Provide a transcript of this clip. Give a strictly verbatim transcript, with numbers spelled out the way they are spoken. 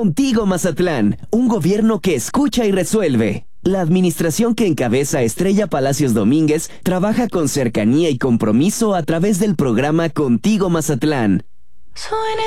Contigo Mazatlán, un gobierno que escucha y resuelve. La administración que encabeza Estrella Palacios Domínguez trabaja con cercanía y compromiso a través del programa Contigo Mazatlán.